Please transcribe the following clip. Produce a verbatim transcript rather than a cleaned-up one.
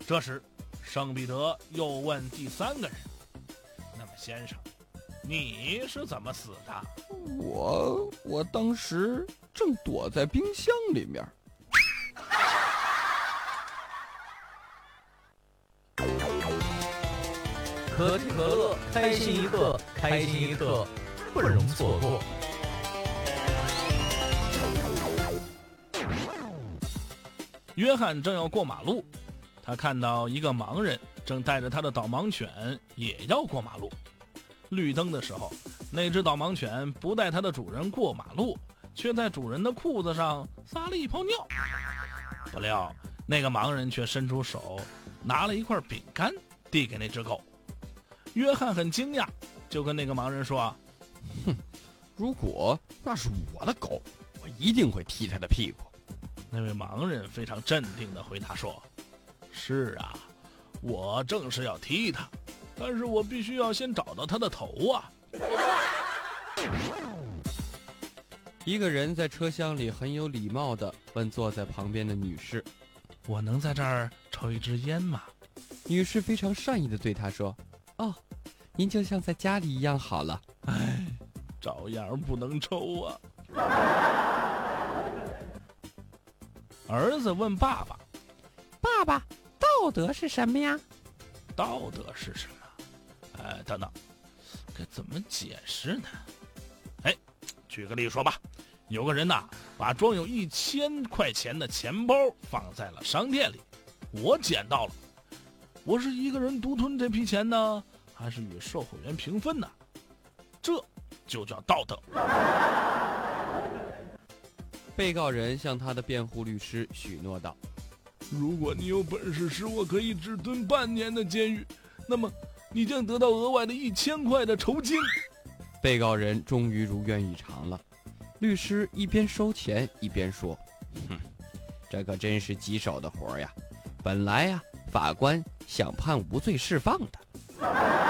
这时，圣彼得又问第三个人：“那么，先生，你是怎么死的？” 我我当时正躲在冰箱里面。 可口可乐，开心一刻，开心一刻，不容错过。 约翰正要过马路，他看到一个盲人正带着他的导盲犬也要过马路。绿灯的时候，那只导盲犬不带它的主人过马路，却在主人的裤子上撒了一泡尿。不料那个盲人却伸出手拿了一块饼干递给那只狗。约翰很惊讶，就跟那个盲人说：“ 哼，如果那是我的狗，我一定会踢它的屁股。” 那位盲人非常镇定地回答说：“是啊，我正是要踢它，但是我必须要先找到它的头啊。” 一个人在车厢里很有礼貌地问坐在旁边的女士：“ 我能在这儿抽一支烟吗？” 女士非常善意地对他说：“哦，您就像在家里一样好了。” 哎，照样不能抽啊。儿子问爸爸：“ 爸爸，道德是什么呀？” 道德是什么？哎，等等，该怎么解释呢？哎，举个例说吧，有个人呐，把装有一千块钱的钱包放在了商店里，我捡到了，我是一个人独吞这批钱呢，还是与售货员平分呢？这就叫道德。 被告人向他的辩护律师许诺道：“ 如果你有本事使我可以只蹲半年的监狱，那么你将得到额外的一千块的酬金。” 被告人终于如愿以偿了。律师一边收钱一边说：“哼，这可真是棘手的活呀！本来呀，法官想判无罪释放的。”